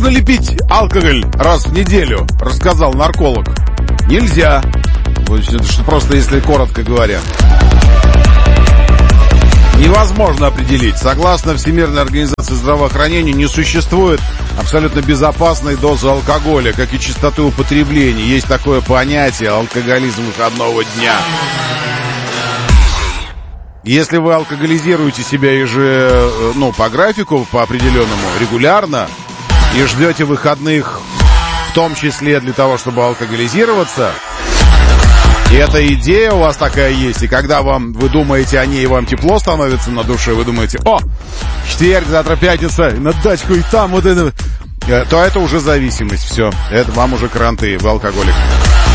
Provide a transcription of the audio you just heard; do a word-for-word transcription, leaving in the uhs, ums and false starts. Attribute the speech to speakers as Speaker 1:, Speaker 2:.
Speaker 1: Нужно ли пить алкоголь раз в неделю, рассказал нарколог. Нельзя. Это что просто, если коротко говоря. Невозможно определить. Согласно Всемирной организации здравоохранения, не существует абсолютно безопасной дозы алкоголя, как и частоты употребления. Есть такое понятие — алкоголизм выходного дня. Если вы алкоголизируете себя еже, ну, по графику, по определенному, регулярно, и ждете выходных, в том числе для того, чтобы алкоголизироваться, и эта идея у вас такая есть, и когда вам, вы думаете о ней, и вам тепло становится на душе, вы думаете: о, четверг, завтра пятница, на дачку, и там вот это, то это уже зависимость, все, это вам уже кранты, вы алкоголик.